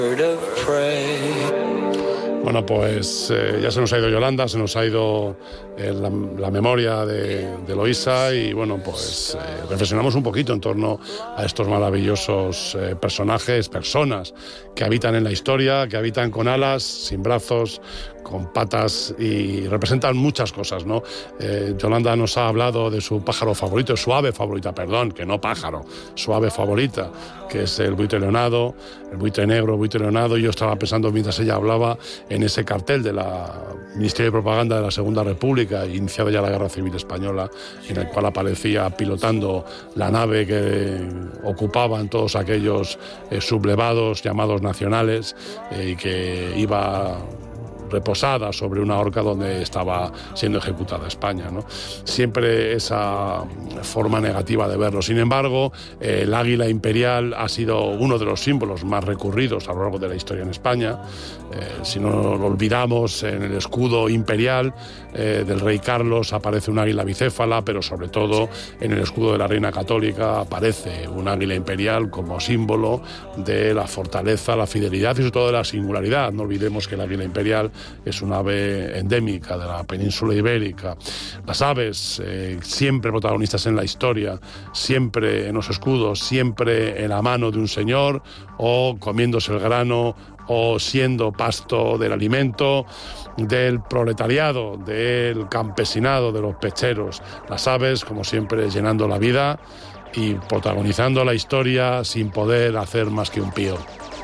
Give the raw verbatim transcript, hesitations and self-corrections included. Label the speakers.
Speaker 1: Bueno, pues eh, ya se nos ha ido Yolanda, se nos ha ido eh, la, la memoria de, de Eloísa y bueno, pues eh, reflexionamos un poquito en torno a estos maravillosos eh, personajes, personas que habitan en la historia, que habitan con alas, sin brazos, con patas y representan muchas cosas, ¿no? Eh, Yolanda nos ha hablado de su pájaro favorito, su ave favorita, perdón, que no pájaro, su ave favorita, que es el buitre leonado, el buitre negro, el buitre leonado. Yo estaba pensando mientras ella hablaba en ese cartel de la Ministerio de Propaganda de la Segunda República, iniciada ya la Guerra Civil Española, en el cual aparecía pilotando la nave que ocupaban todos aquellos eh, sublevados llamados nacionales eh, y que iba reposada sobre una horca donde estaba siendo ejecutada España, ¿no? Siempre esa forma negativa de verlo. Sin embargo, eh, el águila imperial ha sido uno de los símbolos más recurridos a lo largo de la historia en España. Eh, si no lo olvidamos, en el escudo imperial eh, del rey Carlos aparece un águila bicéfala, pero sobre todo en el escudo de la reina católica aparece un águila imperial como símbolo de la fortaleza, la fidelidad y sobre todo de la singularidad. No olvidemos que el águila imperial es una ave endémica de la península ibérica. Las aves, eh, siempre protagonistas en la historia, siempre en los escudos, siempre en la mano de un señor o comiéndose el grano o siendo pasto del alimento del proletariado, del campesinado, de los pecheros. Las aves, como siempre, llenando la vida y protagonizando la historia sin poder hacer más que un pío.